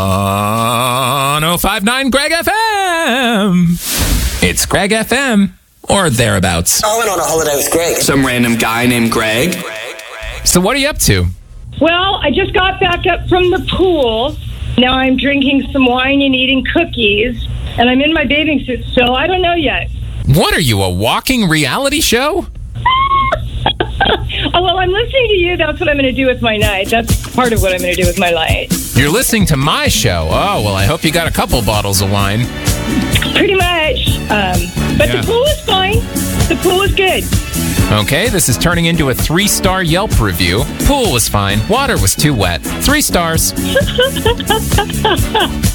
On 1059 Greg FM. It's Greg FM, or thereabouts. I went on a holiday with Greg. Some random guy named Greg. So what are you up to? Well, I just got back up from the pool. Now I'm drinking some wine and eating cookies, and I'm in my bathing suit still. I don't know yet. What are you, a walking reality show? Oh, well, I'm listening to you. That's what I'm going to do with my night. That's part of what I'm going to do with my night. You're listening to my show. Oh, well, I hope you got a couple bottles of wine. Pretty much. But Yeah. the pool is fine. The pool is good. Okay, this is turning into a 3-star Yelp review. Pool was fine. Water was too wet. 3 stars.